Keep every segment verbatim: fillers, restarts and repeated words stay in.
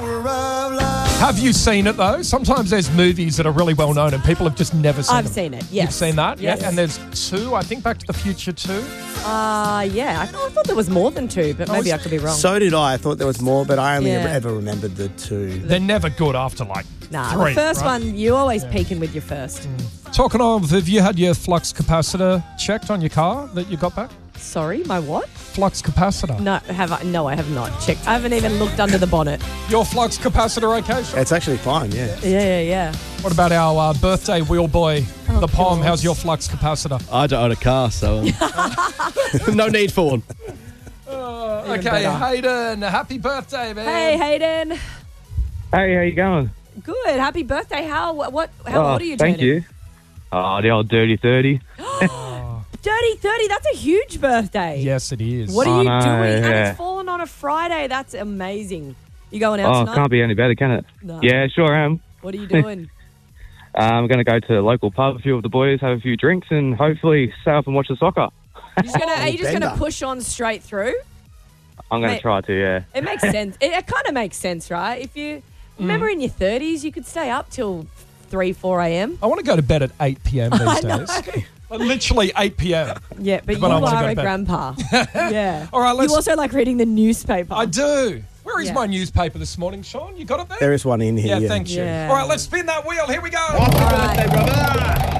Have you seen it, though? Sometimes there's movies that are really well known and people have just never seen I've them. seen it, yes. You've seen that? Yes. Yeah. And there's two, I think, Back to the Future two. Uh, yeah. I, thought, I thought there was more than two, but maybe I could be wrong. So did I. I thought there was more, but I only Yeah. ever, ever remembered the two. They're never good after, like, Nah, three. the first right? one, you always peeking with your first. Talking of, have you had your flux capacitor checked on your car that you got back? Sorry, my what? Flux capacitor. No, have I? No, I have not checked. I haven't even looked under the bonnet. Your flux capacitor okay, Sean? It's actually fine, yeah. Yeah, yeah, yeah. What about our uh, birthday wheel boy, Oh, the Pom? God. How's your flux capacitor? I don't own a car, so um, no need for one. Uh, Even okay, better. Hayden, happy birthday, man. Hey, Hayden. Hey, how you going? Good. Happy birthday. How? What? what how Oh, old are you? Thank turning? you. Oh, the old dirty thirty. Dirty thirty. That's a huge birthday. Yes, it is. What are Oh, you no, doing? And yeah. it's fallen on a Friday. That's amazing. You going out Oh, tonight? can't be any better, can it? No. Yeah, sure am. What are you doing? Uh, I'm going to go to the local pub, a few of the boys, have a few drinks, and hopefully stay up and watch the soccer. You just gonna, are you just going to Bender. push on straight through? I'm going Mate. to try to, yeah. It makes sense. It, it kind of makes sense, right? If you remember in your thirties, you could stay up till three, four a.m. I want to go to bed at eight p.m. these I know. days. Like, literally eight p.m. Yeah, but But you I wanna are go to a bed. grandpa. Yeah. All right, let's- You also like reading the newspaper. I do. Where is Yeah. my newspaper this morning, Sean? You got it there? There is one in here, Yeah, yeah. thank you. Yeah. All right, let's spin that wheel. Here we go. All right.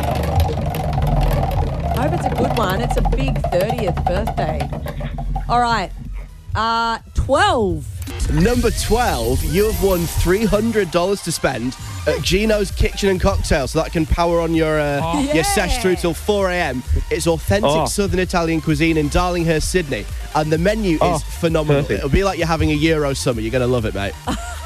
I hope it's a good one. It's a big thirtieth birthday. All right. Uh, twelve. Number twelve, you have won three hundred dollars to spend at Gino's Kitchen and Cocktail, so that can power on your uh, Oh. your sesh Yeah. through till four a.m. It's authentic Oh. Southern Italian cuisine in Darlinghurst, Sydney, and the menu Oh, is phenomenal. perfect. It'll be like you're having a Euro summer. You're going to love it, mate.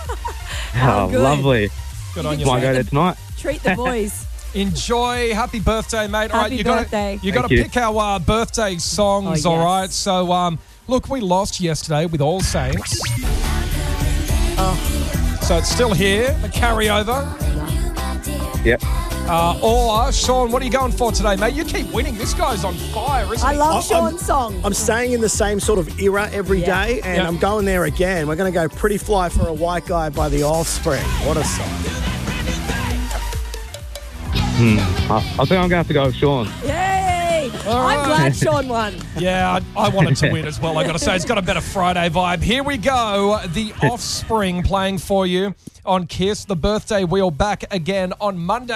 Oh, good. lovely. Good on can you, Might treat go mate. there tonight. Treat the boys. Enjoy. Happy birthday, mate. all right, Happy you got birthday. to you got to Thank you. pick our uh, birthday songs. Oh, All yes. right. So, um, look, we lost yesterday with All Saints. Oh. So it's still here. The carryover. Yep. Uh, or Sean, what are you going for today, mate? You keep winning. This guy's on fire, isn't I he? love I'm- Sean's song. I'm staying in the same sort of era every Yeah. day, and Yeah. I'm going there again. We're going to go Pretty Fly for a White Guy by The Offspring. What a song. I, I think I'm going to have to go with Sean. Yay! All I'm right. glad Sean won. Yeah, I, I wanted to win as well. I got to say, it's got a better Friday vibe. Here we go. The Offspring playing for you on Kiss. The birthday wheel back again on Monday.